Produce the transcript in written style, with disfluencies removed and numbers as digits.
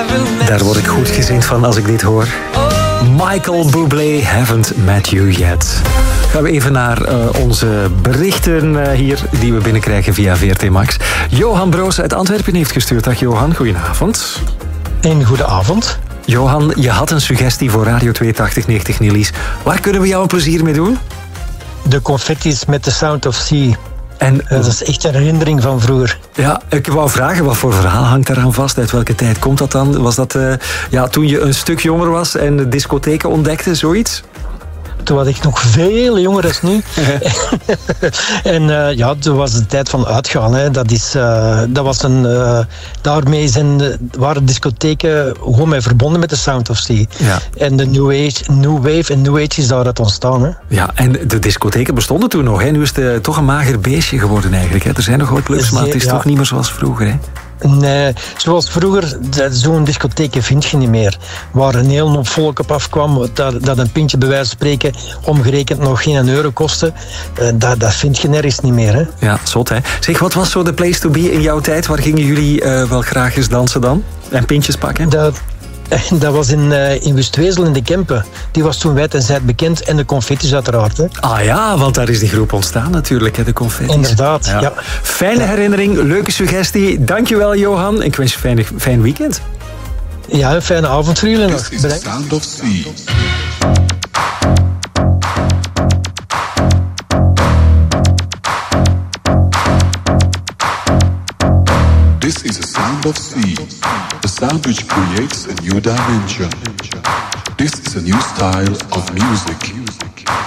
Daar word ik goed gezind van als ik dit hoor. Michael Bublé, Haven't Met You Yet. Gaan we even naar onze berichten hier die we binnenkrijgen via VRT Max. Johan Broos uit Antwerpen heeft gestuurd. Dag Johan, goedenavond. Een goede avond. Johan, je had een suggestie voor Radio 8290 Nillies. Waar kunnen we jou een plezier mee doen? De confetti's met The Sound of Sea. En, dat is echt een herinnering van vroeger. Ja, ik wou vragen, wat voor verhaal hangt daaraan vast? Uit welke tijd komt dat dan? Was dat toen je een stuk jonger was en de discotheken ontdekte, zoiets? Toen was ik nog veel jonger dan nu. En toen was de tijd van uitgaan. Hè. Daarmee waren discotheken gewoon mee verbonden met de Sound of Sea. Ja. En de New Wave en New Age is daaruit ontstaan. Hè. Ja, en de discotheken bestonden toen nog. Hè. Nu is het toch een mager beestje geworden eigenlijk. Hè. Er zijn nog wel clubs, maar het is toch niet meer zoals vroeger. Hè. Nee, zoals vroeger, zo'n discotheken vind je niet meer. Waar een heel hoop volk op afkwam, dat een pintje bij wijze van spreken omgerekend nog geen €1 kostte. Dat vind je nergens niet meer. Hè? Ja, zot hè. Zeg, wat was zo de place to be in jouw tijd? Waar gingen jullie wel graag eens dansen dan? En pintjes pakken? Dat was in Wustwezel in de Kempen. Die was toen wijd en zijd bekend. En de confetti's uiteraard. Hè. Ah ja, want daar is die groep ontstaan natuurlijk, hè, de confetti's. Inderdaad, ja. Fijne herinnering, leuke suggestie. Dankjewel Johan. Ik wens je een fijn weekend. Ja, een fijne avond voor jullie nog. This is the Sound of Sea. This is the Sound of Sea. A sound which creates a new dimension. This is a new style of music.